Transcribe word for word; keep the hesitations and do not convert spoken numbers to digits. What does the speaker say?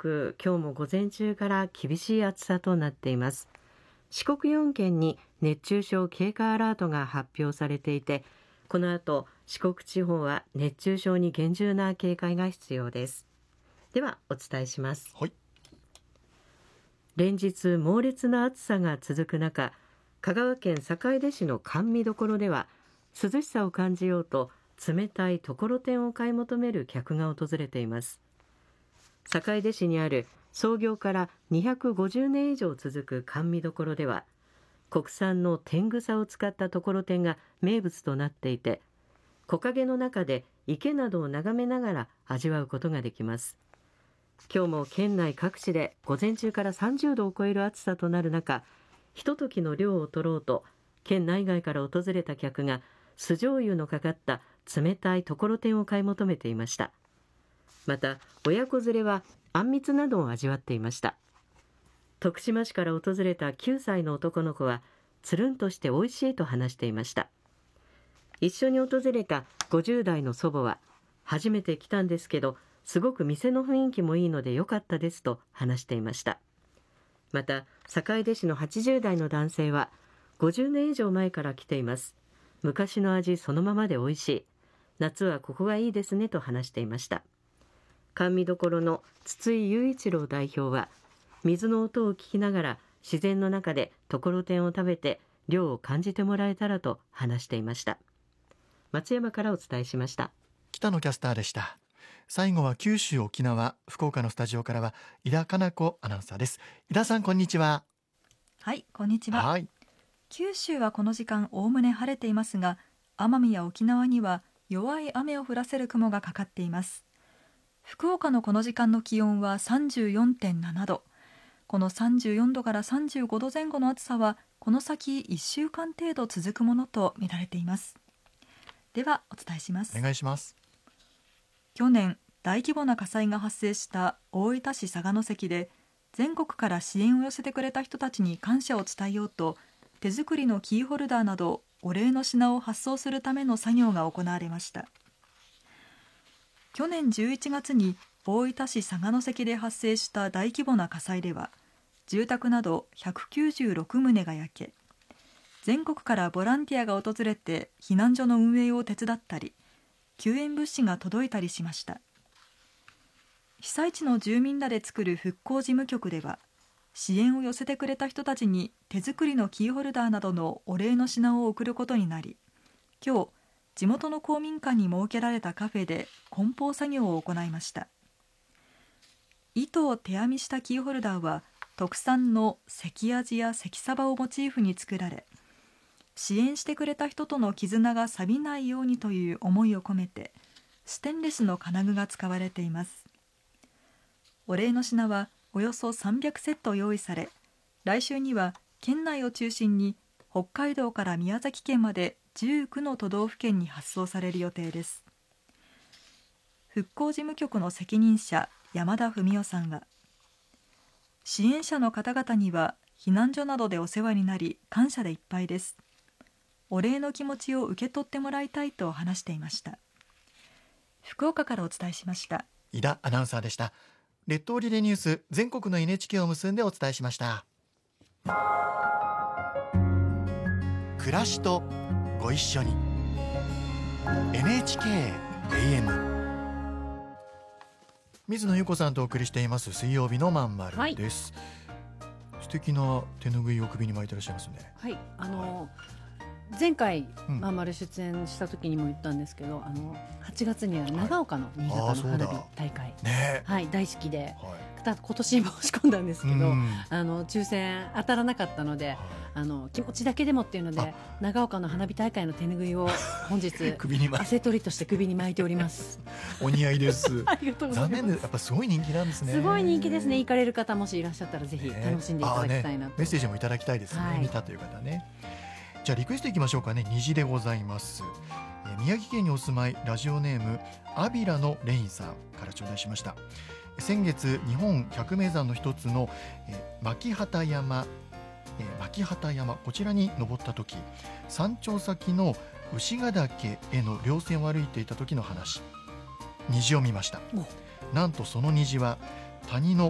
国、今日も午前中から厳しい暑さとなっています。四国よん県に熱中症警戒アラートが発表されていて、この後四国地方は熱中症に厳重な警戒が必要です。ではお伝えします。 はい、 連日猛烈な暑さが続く中、香川県坂出市の甘味処では涼しさを感じようと冷たいところてんを買い求める客が訪れています。坂出市にある創業からにひゃくごじゅうねん以上続く甘味処では、国産の天草を使ったところてんが名物となっていて、木陰の中で池などを眺めながら味わうことができます。今日も県内各地で午前中からさんじゅうどを超える暑さとなる中、ひとときの涼を取ろうと県内外から訪れた客が酢醤油のかかった冷たいところてんを買い求めていました。また親子連れはあんみつなどを味わっていました。徳島市から訪れたきゅうさいの男の子はつるんとして美味しいと話していました。一緒に訪れたごじゅう代の祖母は、初めて来たんですけどすごく店の雰囲気もいいので良かったですと話していました。また坂出市のはちじゅう代の男性は、ごじゅうねん以上前から来ています。昔の味そのままで美味しい、夏はここがいいですねと話していました。甘味処の筒井雄一郎代表は、水の音を聞きながら自然の中でところてんを食べて涼を感じてもらえたらと話していました。松山からお伝えしました。 北野キャスターでした。最後は九州沖縄福岡のスタジオからは井田香奈子アナウンサーです。井田さん、こんにちは。 はい、こんにちは。 はい、 九州はこの時間おおむね晴れていますが、奄美や沖縄には弱い雨を降らせる雲がかかっています。福岡のこの時間の気温は さんじゅうよんてんななど。このさんじゅうよんどからさんじゅうごど前後の暑さはこの先いっしゅうかん程度続くものと見られています。ではお伝えします。 お願いします。 去年大規模な火災が発生した大分市佐賀関で、全国から支援を寄せてくれた人たちに感謝を伝えようと、手作りのキーホルダーなどお礼の品を発送するための作業が行われました。去年じゅういちがつに大分市佐賀関で発生した大規模な火災では、住宅などひゃくきゅうじゅうろく棟が焼け、全国からボランティアが訪れて避難所の運営を手伝ったり、救援物資が届いたりしました。被災地の住民らで作る復興事務局では、支援を寄せてくれた人たちに手作りのキーホルダーなどのお礼の品を送ることになり、今日地元の公民館に設けられたカフェで梱包作業を行いました。糸を手編みしたキーホルダーは特産の関あじや関サバをモチーフに作られ、支援してくれた人との絆が錆びないようにという思いを込めてステンレスの金具が使われています。お礼の品はおよそさんびゃくセット用意され、来週には県内を中心に北海道から宮崎県までじゅうきゅうの都道府県に発送される予定です。復興事務局の責任者山田文夫さんは、支援者の方々には避難所などでお世話になり感謝でいっぱいです。お礼の気持ちを受け取ってもらいたいと話していました。福岡からお伝えしました。 井田アナウンサーでした。列島リレーニュース、全国の エヌエイチケー を結んでお伝えしました。暮らしとご一緒に エヌエイチケー エーエム、 水野優子さんとお送りしています水曜日のまんまるです、はい、素敵な手ぬぐいを首に巻いてらっしゃいますね。 はい、あの、はい、前回、 うん、 まんまる出演した時にも言ったんですけど、あのはちがつにある長岡の新潟の花火大会、 ね、 はい、大好きで、 はい、 今年申し込んだんですけど、 うん、 あの抽選当たらなかったので、はい、あの気持ちだけでもっていうので長岡の花火大会の手ぬぐいを本日首に汗取りとして首に巻いておりますお似合いですありがとうございます。 残念でやっぱすごい人気なんですね。 すごい人気ですね。行かれる方もしいらっしゃったらぜひ楽しんでいただきたいなと、ねね、メッセージもいただきたいですね、はい、見たという方ね。じゃあリクエストいきましょうかね。虹でございます。え宮城県にお住まいラジオネームアビラのレインさんから頂戴しました。先月日本百名山の一つのえ牧畑山え牧畑山、こちらに登った時、山頂先の牛ヶ岳への稜線を歩いていた時の話、虹を見ました。なんとその虹は谷の